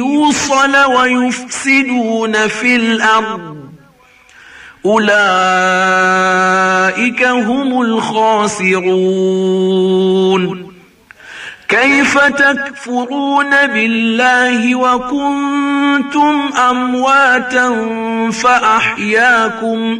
يوصل ويفسدون في الأرض أولئك هم الخاسرون. كيف تكفرون بالله وكنتم أمواتا فأحياكم